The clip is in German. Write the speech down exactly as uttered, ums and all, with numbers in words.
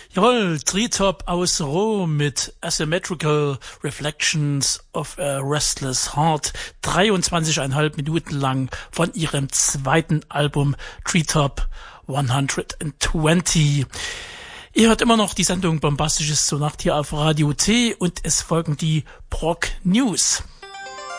Jawohl, Treetop aus Rom mit Asymmetrical Reflections of a Restless Heart. dreiundzwanzig Komma fünf Minuten lang von ihrem zweiten Album Treetop hundertzwanzig. Ihr hört immer noch die Sendung Bombastisches zur Nacht hier auf Radio T und es folgen die Prog News.